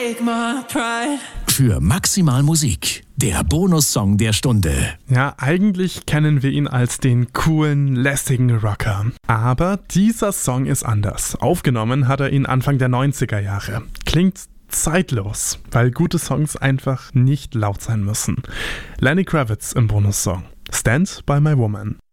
take my pride. Für Maximal Musik, der Bonussong der Stunde. Ja, eigentlich kennen wir ihn als den coolen, lässigen Rocker. Aber dieser Song ist anders. Aufgenommen hat er ihn Anfang der 90er Jahre. Klingt zeitlos, weil gute Songs einfach nicht laut sein müssen. Lenny Kravitz im Bonussong. Stand by My Woman.